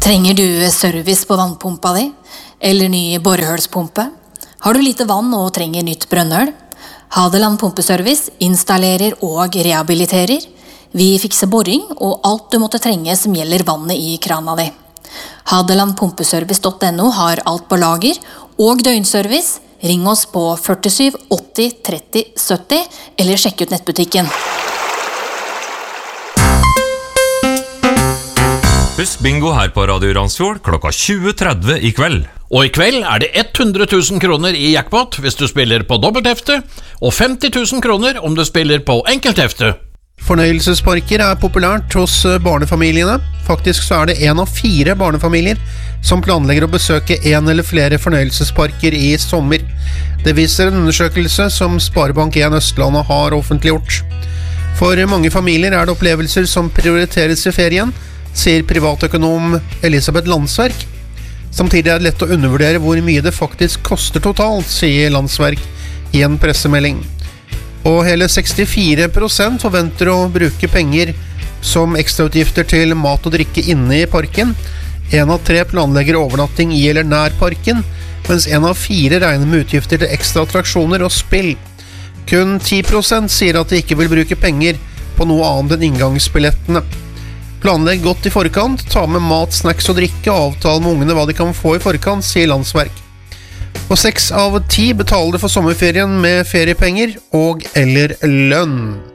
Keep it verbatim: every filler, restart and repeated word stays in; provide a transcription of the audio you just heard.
Trenger du service på vannpumpa di? Eller ny borehølspumpe? Har du lite vann og trenger nytt brønnøl? Hadeland Pumpeservice installerer og rehabiliterer. Vi fikser boring og alt du måtte trenge som gjelder vannet i krana di. Hadeland Pumpeservice punktum no har alt på lager og døgnservice. Ring oss på førtisju åtti tretti sytti eller sjekk ut nettbutikken. Husk bingo her på Radio Randsfjord klokka tjue tretti i kveld. Og i kveld er det hundre tusen kroner i jackpot hvis du spiller på dobbelthefte, og femti tusen kroner om du spiller på enkelthefte. Fornøyelsesparker er populært hos barnefamiliene. Faktisk så er det en av fire barnefamilier som planlegger å besøke en eller flere fornøyelsesparker i sommer. Det viser en undersøkelse som Sparebank en Østlandet har offentliggjort. For mange familier er det opplevelser som prioriteres i ferien, sier privatøkonom Elisabeth Landsverk. Samtidig er det lett å undervurdere hvor mye det faktisk koster totalt, sier Landsverk i en pressemelding. Og hele sekstifire prosent forventer å bruke penger som ekstrautgifter til mat og drikke inne i parken. En av tre planlegger overnatting i eller nær parken, mens en av fire regner med utgifter til ekstra attraksjoner og spill. Kun ti prosent sier at de ikke vil bruke penger på noe annet enn inngangsbillettene. Planlegg godt i forkant, ta med mat, snacks og drikke og avtale med ungene hva de kan få i forkant, sier Landsverk. Og seks av ti betaler for sommerferien med feriepenger og eller lønn.